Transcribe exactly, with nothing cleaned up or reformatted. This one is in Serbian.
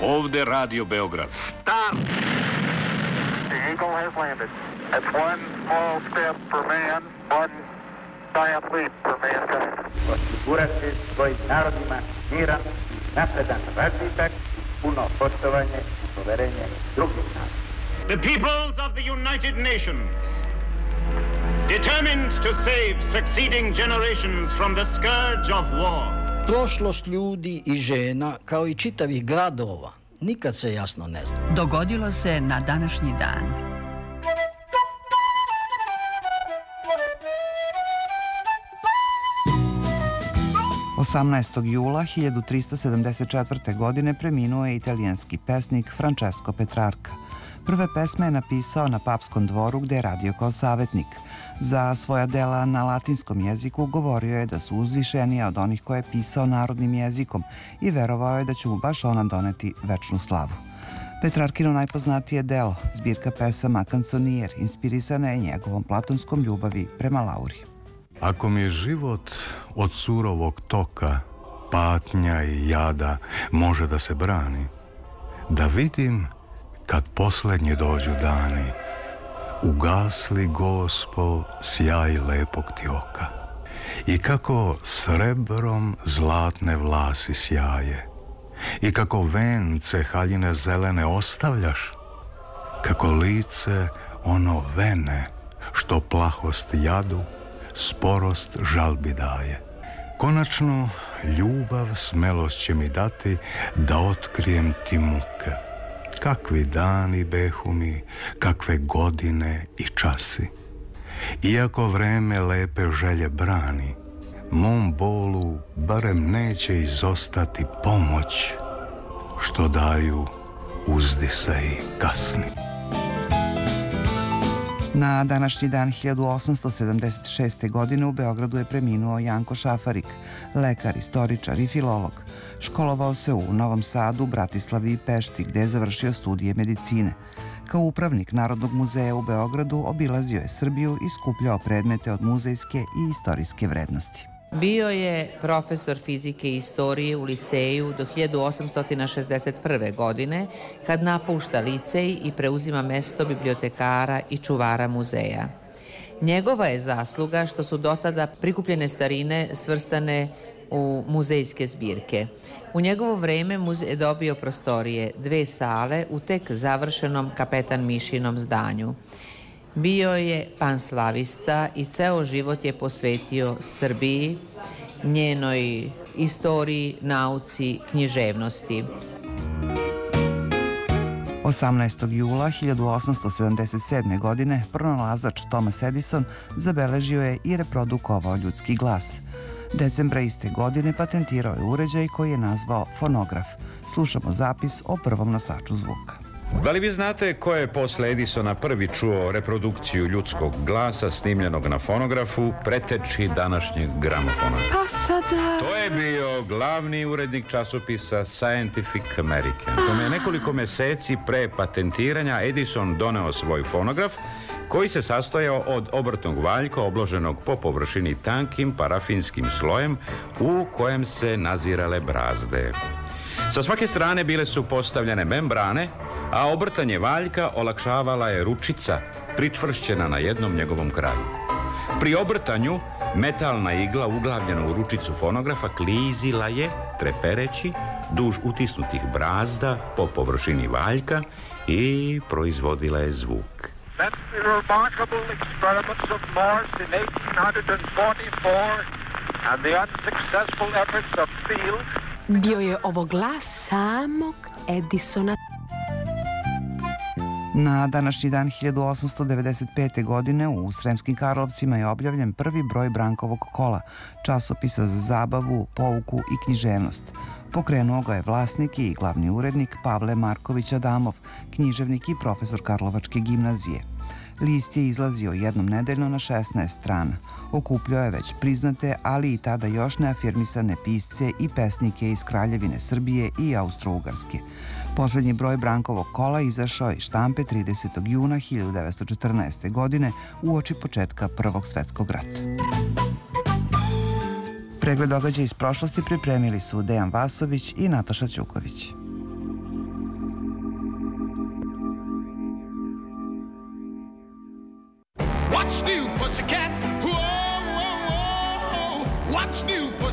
Ovde Radio Beograd. Start! The Eagle has landed. That's one small step for man, one giant leap for mankind. Osigurati svojim narodima miran, napredan razvitak, puno poštovanje i poverenje drugih naroda. The peoples of the United Nations, determined to save succeeding generations from the scourge of war. Prošlost ljudi i žena, kao i čitavih gradova, nikad se jasno ne zna. Dogodilo se na današnji dan. osamnaestog jula hiljadu trista sedamdeset četvrte. godine preminuo je italijanski pesnik Francesco Petrarca. Prve pesme je napisao na papskom dvoru gde je radio kao savetnik. Za svoja dela na latinskom jeziku govorio je da su uzvišenija od onih koje je pisao narodnim jezikom i verovao je da će mu baš ona doneti večnu slavu. Petrarkino najpoznatije delo, zbirka pesama Kanconijer, inspirisana je njegovom platonskom ljubavi prema Lauri. Ako mi život od surovog toka, patnja i jada može da se brani, da vidim kad poslednji dođu dani, ugasli, Gospo, sjaj lepog ti oka. I kako srebrom zlatne vlasi sjaje, i kako vence haljine zelene ostavljaš, kako lice ono vene, što plahost jadu, sporost žalbi daje. Konačno, ljubav smelost će mi dati da otkrijem ti muke. Kakvi dani behu mi, kakve godine i časi. Iako vreme lepe želje brani, mom bolu barem neće izostati pomoć što daju uzdisaji kasni. Na današnji dan hiljadu osamsto sedamdeset šeste. godine u Beogradu je preminuo Janko Šafarik, lekar, istoričar i filolog. Školovao se u Novom Sadu, Bratislavi i Pešti, gde je završio studije medicine. Kao upravnik Narodnog muzeja u Beogradu obilazio je Srbiju i skupljao predmete od muzejske i istorijske vrednosti. Bio je profesor fizike i istorije u liceju do hiljadu osamsto šezdeset prve. godine, kad napušta licej i preuzima mesto bibliotekara i čuvara muzeja. Njegova je zasluga što su dotada prikupljene starine svrstane u muzejske zbirke. U njegovo vreme muzej je dobio prostorije, dve sale u tek završenom Kapetan Mišinom zdanju. Bio je panslavista i ceo život je posvetio Srbiji, njenoj istoriji, nauci, književnosti. osamnaestog jula hiljadu osamsto sedamdeset sedme. godine pronalazač Thomas Edison zabeležio je i reprodukovao ljudski glas. Decembra iste godine patentirao je uređaj koji je nazvao fonograf. Slušamo zapis o prvom nosaču zvuka. Da li vi znate ko je posle Edisona prvi čuo reprodukciju ljudskog glasa snimljenog na fonografu preteči današnjeg gramofona? Pa sada... To je bio glavni urednik časopisa Scientific American. Kome je nekoliko meseci pre patentiranja Edison doneo svoj fonograf, koji se sastojao od obrtnog valjka obloženog po površini tankim parafinskim slojem u kojem se nazirale brazde. Sa svake strane bile su postavljene membrane, a obrtanje valjka olakšavala je ručica pričvršćena na jednom njegovom kraju. Pri obrtanju metalna igla uglavljena u ručicu fonografa klizila je, trepereći, duž utisnutih brazda po površini valjka i proizvodila je zvuk. That's the remarkable experiments of Morse in eighteen forty-four and the unsuccessful efforts of Field. Bio je ovo glas samog Edisona. Na današnji dan hiljadu osamsto devedeset pete. godine u Sremskim Karlovcima je objavljen prvi broj Brankovog kola, časopisa za zabavu, pouku i književnost. Pokrenuo ga je vlasnik i glavni urednik Pavle Marković Adamov, književnik i profesor Karlovačke gimnazije. List je izlazio jednom nedeljno na šesnaest strana. Okupljao je već priznate, ali i tada još neafirmisane pisce i pesnike iz Kraljevine Srbije i Austro-Ugarske. Poslednji broj Brankovog kola izašao iz štampe tridesetog juna hiljadu devetsto četrnaeste. godine uoči početka Prvog svetskog rata. Pregled događaja iz prošlosti pripremili su Dejan Vasović i Nataša Ćuković. What's new, pussycat? Whoa, whoa, whoa. What's new, pussycat?